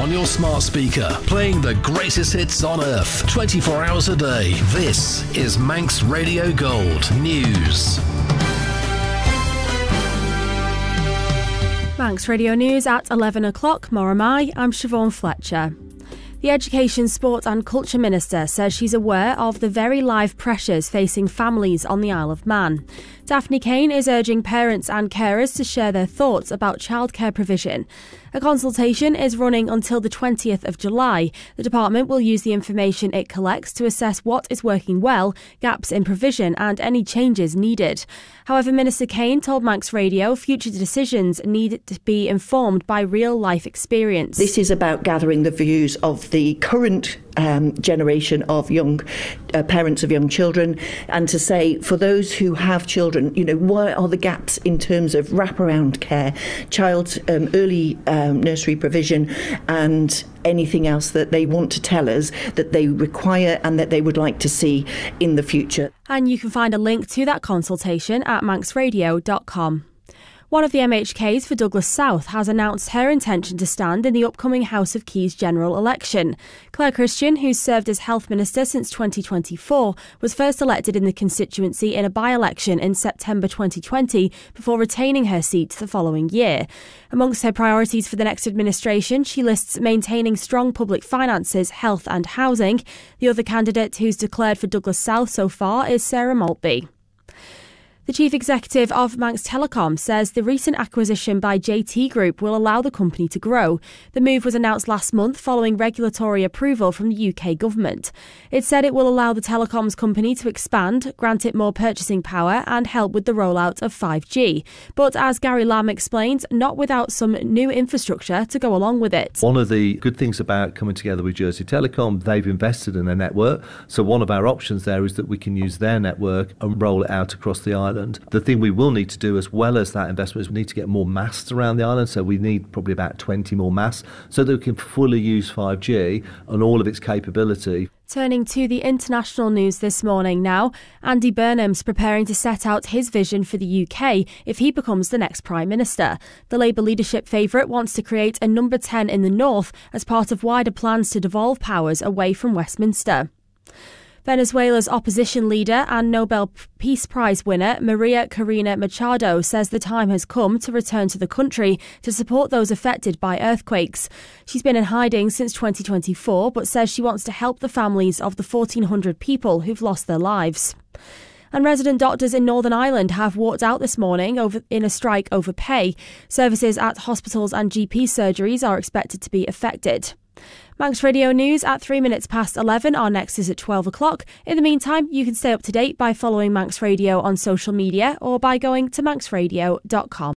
on your smart speaker, playing the greatest hits on earth, 24 hours a day. This is Manx Radio Gold News. Manx Radio News at 11 o'clock. Moramai, I'm Siobhan Fletcher. The Education, Sport and Culture Minister says she's aware of the very live pressures facing families on the Isle of Man. Daphne Kane is urging parents and carers to share their thoughts about childcare provision. A consultation is running until the 20th of July. The department will use the information it collects to assess what is working well, gaps in provision and any changes needed. However, Minister Kane told Manx Radio future decisions need to be informed by real-life experience. This is about gathering the views of the current generation of young parents of young children, and to say, for those who have children, what are the gaps in terms of wraparound care, early nursery provision, and anything else that they want to tell us that they require and that they would like to see in the future. And you can find a link to that consultation at manxradio.com. One of the MHKs for Douglas South has announced her intention to stand in the upcoming House of Keys general election. Claire Christian, who's served as Health Minister since 2024, was first elected in the constituency in a by-election in September 2020 before retaining her seat the following year. Amongst her priorities for the next administration, she lists maintaining strong public finances, health and housing. The other candidate who's declared for Douglas South so far is Sarah Maltby. The Chief Executive of Manx Telecom says the recent acquisition by JT Group will allow the company to grow. The move was announced last month following regulatory approval from the UK government. It said it will allow the telecoms company to expand, grant it more purchasing power and help with the rollout of 5G. But as Gary Lamb explains, not without some new infrastructure to go along with it. One of the good things about coming together with Jersey Telecom, they've invested in their network. So one of our options there is that we can use their network and roll it out across the island. The thing we will need to do, as well as that investment, is we need to get more masts around the island. So we need probably about 20 more masts so that we can fully use 5G and all of its capability. Turning to the international news this morning now, Andy Burnham's preparing to set out his vision for the UK if he becomes the next Prime Minister. The Labour leadership favourite wants to create a number 10 in the north as part of wider plans to devolve powers away from Westminster. Venezuela's opposition leader and Nobel Peace Prize winner Maria Corina Machado says the time has come to return to the country to support those affected by earthquakes. She's been in hiding since 2024, but says she wants to help the families of the 1,400 people who've lost their lives. And resident doctors in Northern Ireland have walked out this morning in a strike over pay. Services at hospitals and GP surgeries are expected to be affected. Manx Radio News at 3 minutes past 11. Our next is at 12 o'clock. In the meantime, you can stay up to date by following Manx Radio on social media or by going to manxradio.com.